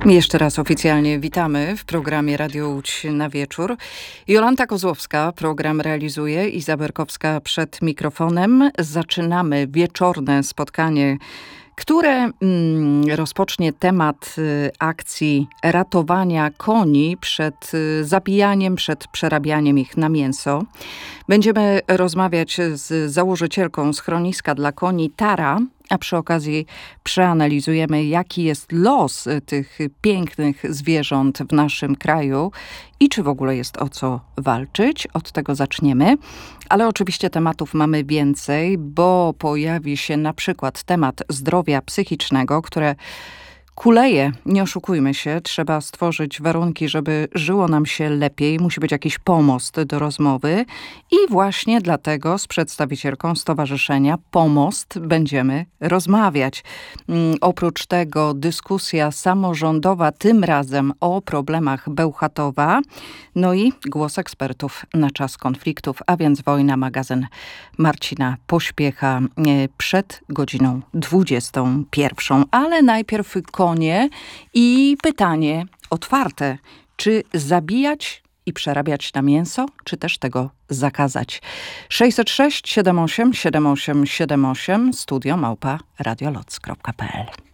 Jeszcze raz oficjalnie witamy w programie Radio Łódź na wieczór. Jolanta Kozłowska program realizuje, Iza Berkowska przed mikrofonem. Zaczynamy wieczorne spotkanie, które rozpocznie temat akcji ratowania koni przed zabijaniem, przed przerabianiem ich na mięso. Będziemy rozmawiać z założycielką schroniska dla koni Tara, a przy okazji przeanalizujemy, jaki jest los tych pięknych zwierząt w naszym kraju i czy w ogóle jest o co walczyć. Od tego zaczniemy. Ale oczywiście tematów mamy więcej, bo pojawi się na przykład temat zdrowia psychicznego, które kuleje, nie oszukujmy się, trzeba stworzyć warunki, żeby żyło nam się lepiej. Musi być jakiś pomost do rozmowy i właśnie dlatego z przedstawicielką stowarzyszenia Pomost będziemy rozmawiać. Oprócz tego dyskusja samorządowa, tym razem o problemach Bełchatowa, no i głos ekspertów na czas konfliktów, a więc Wojna, magazyn Marcina Pośpiecha przed godziną 21. Ale najpierw konie i pytanie otwarte. Czy zabijać i przerabiać na mięso, czy też tego zakazać? 606 78 78 78 studio @radioloc.pl